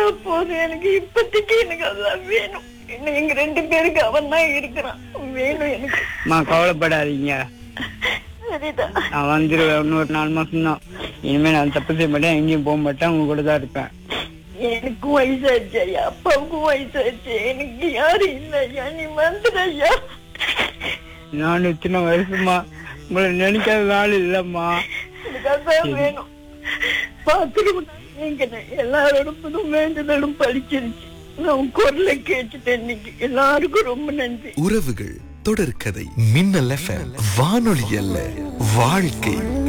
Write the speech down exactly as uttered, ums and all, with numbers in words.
போதும். எனக்கு இப்போதைக்கு எனக்கு அதான் வேணும். இன்னும் எங்க ரெண்டு பேருக்கு அவன் தான் இருக்கிறான். வேணும் எனக்கு. அம்மா கவலைப்படாதீங்க, சரிதான். நான் வந்துருவேன். இன்னொரு நாலு மாசம் தான். இனிமே நான் தப்பு செய்ய மாட்டேன், எங்கேயும் போக மாட்டேன், உங்க கூட தான் இருப்பேன். எனக்கும் வயசாச்சு ஐயா, அப்பாவுக்கும் வயசாச்சு, எனக்கு யாரும் இல்லை ஐயா. நீ வந்துடு ஐயா. நானும் இத்தனை வருஷமா உங்களை நினைக்காத ஆள் இல்லம்மா. எனக்கு அதான் வேணும். பாத்துருவோம். நீங்க எல்லாரோட புதும் வேண்டுதலும் பழிச்சிருச்சு. நான் குரலை கேட்டுட்டேன் இன்னைக்கு. எல்லாருக்கும் ரொம்ப நன்றி. உறவுகள் தொடர்கதை. மின்னல் எஃப்எம் வானொலி அல்ல, வாழ்க்கை.